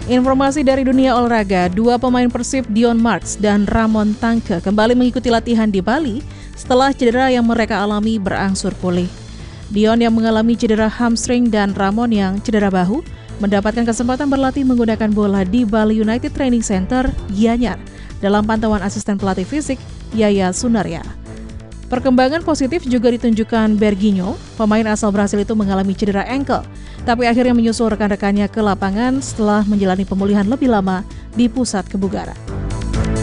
Informasi dari dunia olahraga, dua pemain Persib Dion Marks dan Ramon Tangke kembali mengikuti latihan di Bali setelah cedera yang mereka alami berangsur pulih. Dion yang mengalami cedera hamstring dan Ramon yang cedera bahu mendapatkan kesempatan berlatih menggunakan bola di Bali United Training Center, Gianyar, dalam pantauan asisten pelatih fisik Yaya Sunaria. Perkembangan positif juga ditunjukkan Berginho, pemain asal Brasil itu mengalami cedera ankle, tapi akhirnya menyusul rekan-rekannya ke lapangan setelah menjalani pemulihan lebih lama di pusat kebugaran.